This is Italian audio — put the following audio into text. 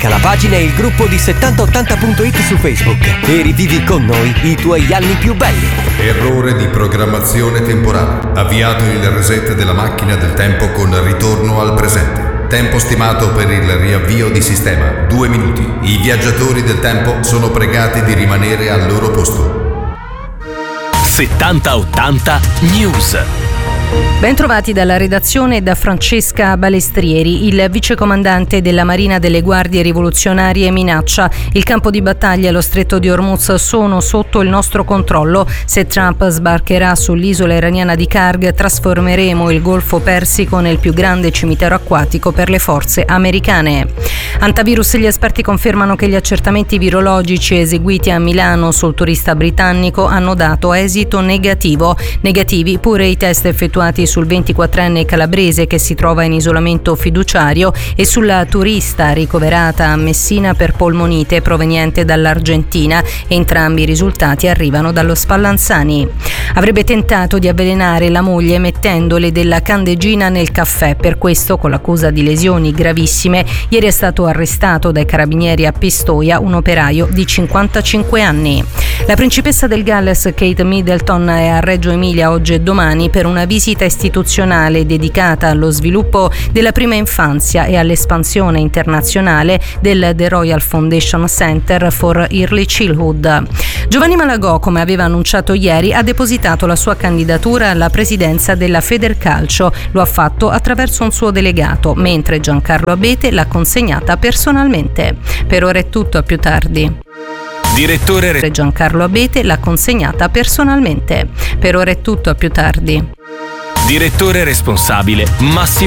Cerca la pagina e il gruppo di 7080.it su Facebook e rivivi con noi i tuoi anni più belli. Errore di programmazione temporale. Avviato il reset della macchina del tempo con ritorno al presente. Tempo stimato per il riavvio di sistema 2 minuti. I viaggiatori del tempo sono pregati di rimanere al loro posto. 7080 News. Bentrovati dalla redazione e da Francesca Balestrieri. Il vicecomandante della Marina delle Guardie Rivoluzionarie minaccia: il campo di battaglia e lo stretto di Hormuz sono sotto il nostro controllo. Se Trump sbarcherà sull'isola iraniana di Karg, trasformeremo il Golfo Persico nel più grande cimitero acquatico per le forze americane. Antivirus: gli esperti confermano che gli accertamenti virologici eseguiti a Milano sul turista britannico hanno dato esito negativo. Negativi pure i test effettuati sul 24enne calabrese che si trova in isolamento fiduciario e sulla turista ricoverata a Messina per polmonite proveniente dall'Argentina. Entrambi i risultati arrivano dallo Spallanzani. Avrebbe tentato di avvelenare la moglie mettendole della candeggina nel caffè. Per questo, con l'accusa di lesioni gravissime, ieri è stato arrestato dai carabinieri a Pistoia un operaio di 55 anni. La principessa del Galles Kate Middleton è a Reggio Emilia oggi e domani per una visita istituzionale dedicata allo sviluppo della prima infanzia e all'espansione internazionale del The Royal Foundation Center for Early Childhood. Giovanni Malagò, come aveva annunciato ieri, ha depositato la sua candidatura alla presidenza della Federcalcio. Lo ha fatto attraverso un suo delegato, mentre Giancarlo Abete l'ha consegnata personalmente. Per ora è tutto, a più tardi. Giancarlo Abete l'ha consegnata personalmente. Per ora è tutto, a più tardi. Direttore responsabile Massimo